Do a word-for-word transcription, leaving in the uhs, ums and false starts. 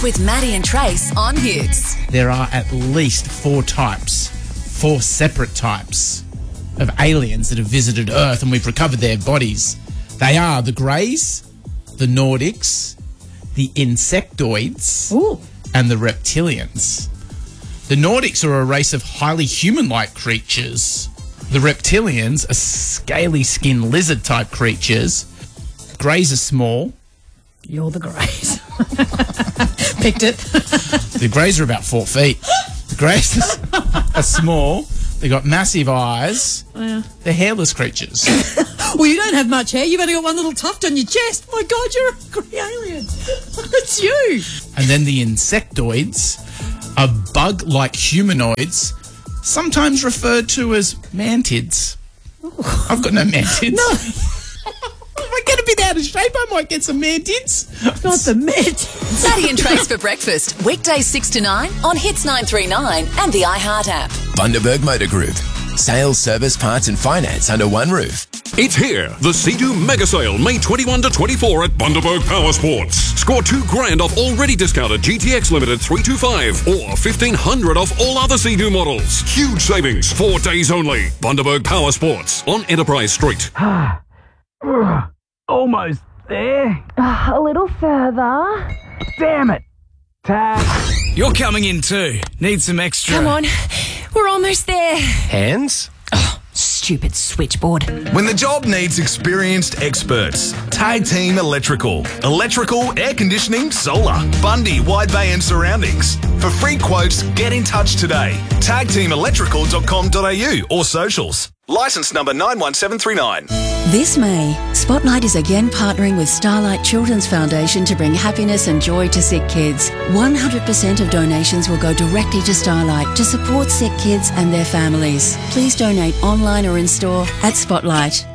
with Maddie and Trace on Hits. There are at least four types, four separate types of aliens that have visited Earth, and we've recovered their bodies. They are the Greys, the Nordics, the Insectoids, Ooh. and the Reptilians. The Nordics are a race of highly human-like creatures. The Reptilians are scaly-skinned lizard-type creatures. Greys are small. You're the Greys. Picked it. The Greys are about four feet. The Greys are small. They got massive eyes. Yeah. They're hairless creatures. Well, you don't have much hair. You've only got one little tuft on your chest. My God, you're a grey alien. It's you. And then the Insectoids are bug-like humanoids, sometimes referred to as mantids. Oh. I've got no mantids. No. If I get a bit out of shape, I might get some mantids. Not the mantids. Maddie and Trace for breakfast. Weekdays six to nine on Hits nine three nine and the iHeart app. Bundaberg Motor Group. Sales, service, parts and finance under one roof. It's here. The Sea-Doo Mega Sale, May twenty-first to twenty-fourth at Bundaberg Power Sports. Score two grand off already discounted G T X Limited three twenty-five or fifteen hundred off all other Sea-Doo models. Huge savings, four days only. Bundaberg Power Sports on Enterprise Street. Almost there. Uh, a little further. Damn it. Tag. You're coming in too. Need some extra. Come on. We're almost there. Hands? Oh, stupid switchboard. When the job needs experienced experts, Tag Team Electrical. Electrical, air conditioning, solar. Bundy, Wide Bay and surroundings. For free quotes, get in touch today. tag team electrical dot com dot a u or socials. Licence number nine one seven three nine. This May, Spotlight is again partnering with Starlight Children's Foundation to bring happiness and joy to sick kids. one hundred percent of donations will go directly to Starlight to support sick kids and their families. Please donate online or in store at Spotlight.